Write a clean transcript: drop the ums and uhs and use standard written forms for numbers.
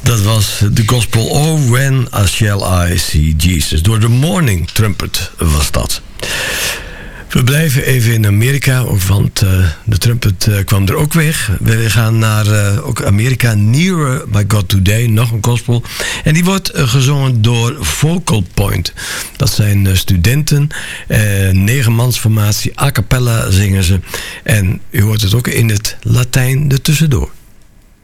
Dat was de gospel Oh When Shall I See Jesus. Door de Morning Trumpet was dat. We blijven even in Amerika, want de trumpet kwam er ook weg. We gaan naar ook Amerika, Nearer by God Today, nog een gospel. En die wordt gezongen door Focal Point. Dat zijn studenten, 9-mansformatie, a cappella zingen ze. En u hoort het ook in het Latijn ertussendoor.